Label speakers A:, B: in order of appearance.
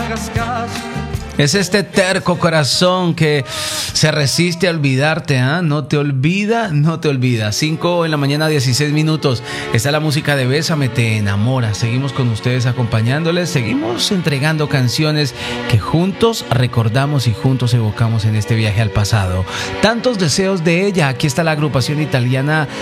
A: hagas caso.
B: Es este terco corazón que se resiste a olvidarte, ¿ah? No te olvida, no te olvida. 5 de la mañana, 16 minutos. Está la música de Bésame, te enamora. Seguimos con ustedes acompañándoles. Seguimos entregando canciones que juntos recordamos y juntos evocamos en este viaje al pasado. Tantos deseos de ella. Aquí está la agrupación italiana